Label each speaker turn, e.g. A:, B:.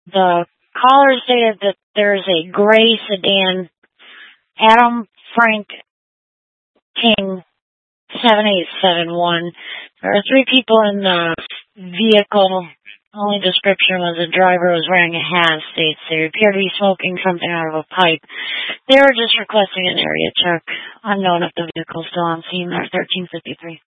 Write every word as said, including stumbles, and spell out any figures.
A: The caller stated that there's a gray sedan, Adam Frank King, seven eight seven one. There are three people in the vehicle. Only description was the driver was wearing a hat. States they appear to be smoking something out of a pipe. They were just requesting an area check. Unknown if the vehicle's still on scene. They're thirteen fifty-three.